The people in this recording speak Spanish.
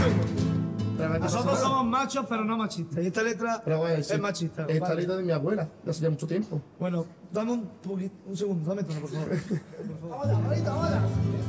Nosotros somos machos, pero no machistas. Y esta letra Pero bueno, es machista. Esta vale. letra de mi abuela, de hace ya mucho tiempo. Bueno, dame un segundo, dame tono, por favor. Por favor.